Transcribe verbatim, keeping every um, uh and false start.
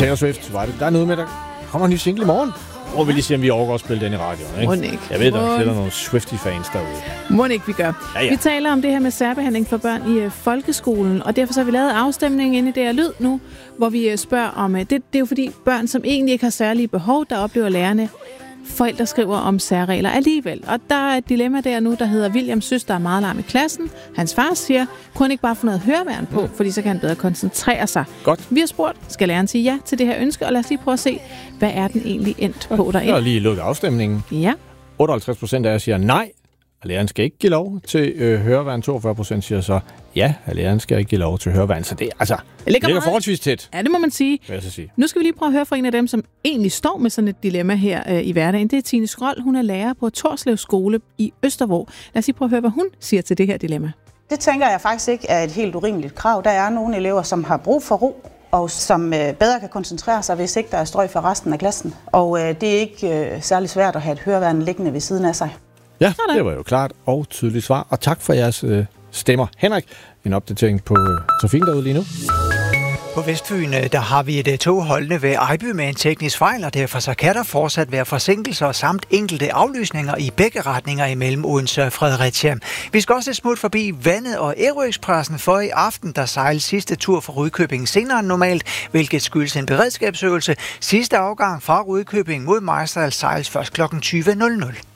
Taylor Swift var det. Der er noget med, der kommer en ny single i morgen. Og vi lige se, om vi overgår at spille den i radioen. Ikke? Monik. Jeg ved, der er nogle Swiftie-fans derude. Monik, vi gør. Ja, ja. Vi taler om det her med særbehandling for børn i uh, folkeskolen, og derfor så har vi lavet afstemning inde i det her lyd nu, hvor vi uh, spørger om, uh, det, det er jo fordi børn, som egentlig ikke har særlige behov, der oplever lærerne, forældre skriver om særregler alligevel. Og der er et dilemma der nu, der hedder, William synes, der er meget larm i klassen. Hans far siger, kunne han ikke bare få noget høreværn på, mm. fordi så kan han bedre koncentrere sig. Godt. Vi har spurgt, skal læreren sige ja til det her ønske, og lad os lige prøve at se, hvad er den egentlig endt på derinde. Jeg har lige lukket afstemningen. Ja. otteoghalvtreds procent af jer siger nej, og læreren skal ikke give lov til øh, høreværn. toogfyrre procent siger så ja, og læreren skal ikke give lov til høreværn. Så det, altså, det ligger, ligger forholdsvis tæt. Ja, det må man sige. Hvad jeg så sige. Nu skal vi lige prøve at høre fra en af dem, som egentlig står med sådan et dilemma her øh, i hverdagen. Det er Tine Skrold. Hun er lærer på Torslev Skole i Østervrå. Lad os lige prøve at høre, hvad hun siger til det her dilemma. Det tænker jeg faktisk ikke er et helt urimeligt krav. Der er nogle elever, som har brug for ro, og som øh, bedre kan koncentrere sig, hvis ikke der er støj for resten af klassen. Og øh, det er ikke øh, særlig svært at have et høreværn liggende ved siden af sig. Ja, det var jo klart og tydeligt svar. Og tak for jeres øh, stemmer. Henrik, en opdatering på øh, trafikken derude lige nu. På Vestfyn, der har vi et tog holdende ved Ejby med en teknisk fejl, og derfor så kan der fortsat være forsinkelser samt enkelte aflysninger i begge retninger imellem Odense og Fredericia. Vi skal også et smut forbi Vandet og Ærø-Expressen, for i aften der sejles sidste tur fra Rudkøbing senere end normalt, hvilket skyldes en beredskabsøvelse. Sidste afgang fra Rudkøbing mod Majsdal sejles først klokken tyve nul nul.